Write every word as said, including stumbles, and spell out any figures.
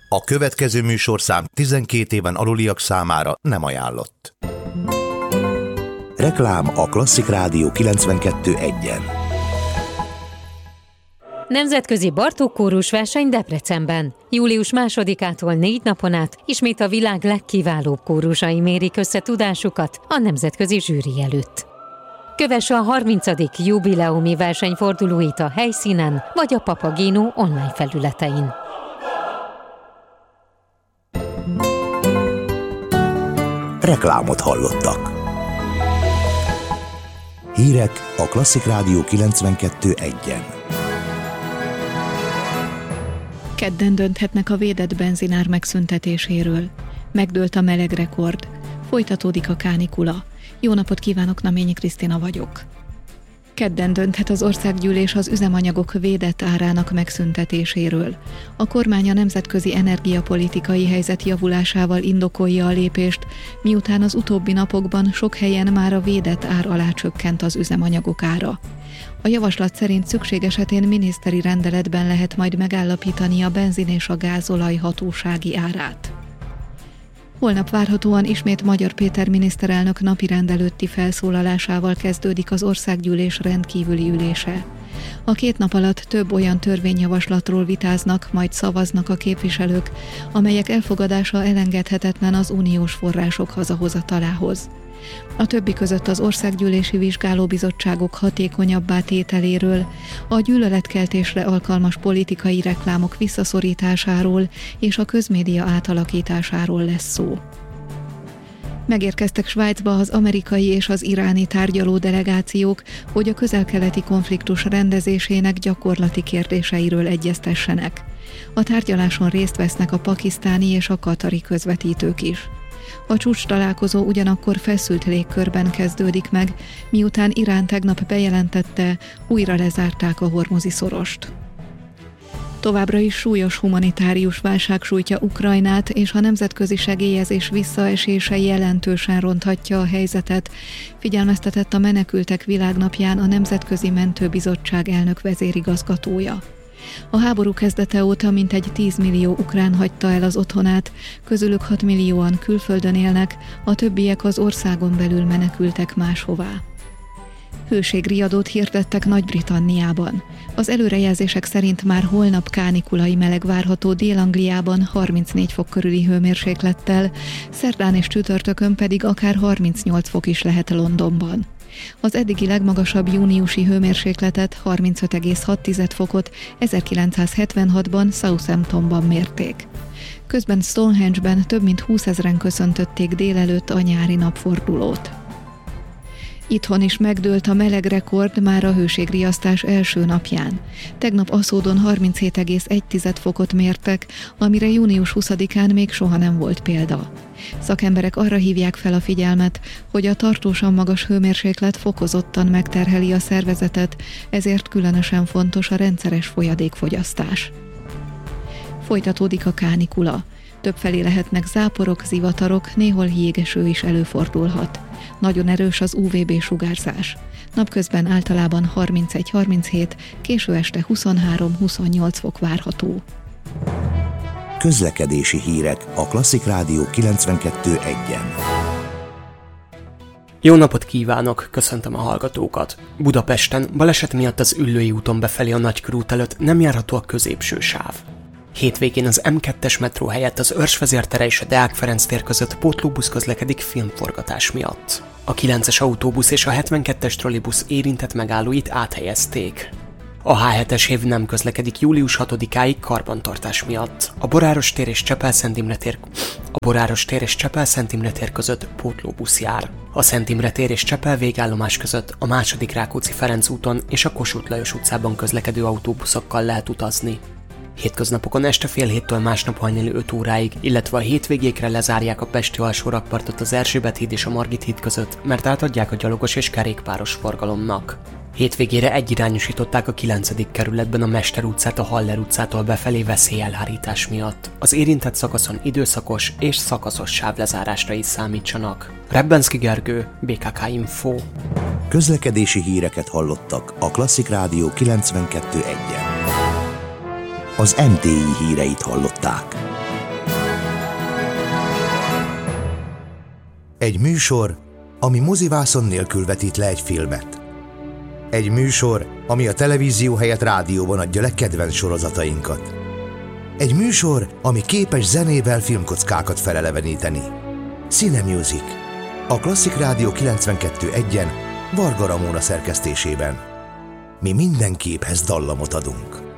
A következő műsorszám tizenkét éven aluliak számára nem ajánlott. Reklám a Klasszik Rádió kilencvenkettő egyen. Nemzetközi Bartók kórus verseny Debrecenben. július másodikától négy napon át ismét a világ legkiválóbb kórusai mérik össze tudásukat a nemzetközi zsűri előtt. Kövesse a harmincadik jubileumi versenyfordulóit a helyszínen vagy a Papageno online felületein. Reklámot hallottak. Hírek a Klasszik Rádió kilencvenkettő egyen. Kedden dönthetnek a védett benzinár megszüntetéséről. Megdőlt a melegrekord. Folytatódik a kánikula. Jó napot kívánok, Naményi Krisztina vagyok. Kedden dönthet az országgyűlés az üzemanyagok védett árának megszüntetéséről. A kormány a nemzetközi energiapolitikai helyzet javulásával indokolja a lépést, miután az utóbbi napokban sok helyen már a védett ár alá csökkent az üzemanyagok ára. A javaslat szerint szükség esetén miniszteri rendeletben lehet majd megállapítani a benzin és a gázolaj hatósági árát. Holnap várhatóan ismét Magyar Péter miniszterelnök napirend előtti felszólalásával kezdődik az országgyűlés rendkívüli ülése. A két nap alatt több olyan törvényjavaslatról vitáznak, majd szavaznak a képviselők, amelyek elfogadása elengedhetetlen az uniós források hazahozatalához. A többi között az országgyűlési vizsgálóbizottságok hatékonyabbá tételéről, a gyűlöletkeltésre alkalmas politikai reklámok visszaszorításáról és a közmédia átalakításáról lesz szó. Megérkeztek Svájcba az amerikai és az iráni tárgyaló delegációk, hogy a közel-keleti konfliktus rendezésének gyakorlati kérdéseiről egyeztessenek. A tárgyaláson részt vesznek a pakisztáni és a katari közvetítők is. A csúcs találkozó ugyanakkor feszült légkörben kezdődik meg, miután Irán tegnap bejelentette, újra lezárták a hormuzi szorost. Továbbra is súlyos humanitárius válság sújtja Ukrajnát, és a nemzetközi segélyezés visszaesése jelentősen ronthatja a helyzetet, figyelmeztetett a Menekültek Világnapján a Nemzetközi Mentőbizottság elnök vezérigazgatója. A háború kezdete óta mintegy tíz millió ukrán hagyta el az otthonát, közülük hat millióan külföldön élnek, a többiek az országon belül menekültek máshová. Hőségriadót hirdettek Nagy-Britanniában. Az előrejelzések szerint már holnap kánikulai meleg várható Dél-Angliában harmincnégy fok körüli hőmérséklettel, szerdán és csütörtökön pedig akár harmincnyolc fok is lehet Londonban. Az eddigi legmagasabb júniusi hőmérsékletet harmincöt egész hat fokot ezerkilencszázhetvenhatban Southamptonban mérték. Közben Stonehenge-ben több mint húszezren köszöntötték délelőtt a nyári napfordulót. Itthon is megdőlt a melegrekord már a hőségriasztás első napján. Tegnap Aszódon harminchét egész egy fokot mértek, amire június huszadikán még soha nem volt példa. Szakemberek arra hívják fel a figyelmet, hogy a tartósan magas hőmérséklet fokozottan megterheli a szervezetet, ezért különösen fontos a rendszeres folyadékfogyasztás. Folytatódik a kánikula. Többfelé lehetnek záporok, zivatarok, néhol jégeső is előfordulhat. Nagyon erős az ú vé bé sugárzás. Napközben általában harmincegy-harminchét, késő este huszonhárom-huszonnyolc fok várható. Közlekedési hírek a Klasszik Rádió kilencvenkettő egyen. Jó napot kívánok, köszöntöm a hallgatókat. Budapesten baleset miatt az Üllői úton befelé a Nagykörút előtt nem járható a középső sáv. Hétvégén az em kettes metró helyett az Őrsvezér tere és a Deák Ferenc tér között pótlóbusz közlekedik filmforgatás miatt. A kilences autóbusz és a hetvenkettes trollibusz érintett megállóit áthelyezték. A há hetes hév nem közlekedik július hatodikáig karbantartás miatt. A Boráros tér és Csepel-Szent Imre tér a Boráros tér és Csepel-Szent Imre tér között pótlóbusz jár. A Szent Imre tér és Csepel végállomás között a második Rákóczi-Ferenc úton és a Kossuth Lajos utcában közlekedő autóbuszokkal lehet utazni. Hétköznapokon este fél héttől másnap hajnali öt óráig, illetve a hétvégékre lezárják a pesti alsórakpartot az Erzsébet híd és a Margit híd között, mert átadják a gyalogos és kerékpáros forgalomnak. Hétvégére egyirányosították a kilencedik kerületben a Mester utcát a Haller utcától befelé veszélyelhárítás miatt. Az érintett szakaszon időszakos és szakaszos sávlezárásra is számítsanak. Rebbenszky Gergő, bé ká ká Info. Közlekedési híreket hallottak a Klasszik Rádió kilencvenkettő egyen. Az em té i híreit hallották. Egy műsor, ami mozivászon nélkül vetít le egy filmet. Egy műsor, ami a televízió helyett rádióban adja le kedvenc sorozatainkat. Egy műsor, ami képes zenével filmkockákat feleleveníteni. Cinemusic. A Klasszik Rádió kilencvenkettő egyen Varga Ramóna szerkesztésében. Mi minden képhez dallamot adunk.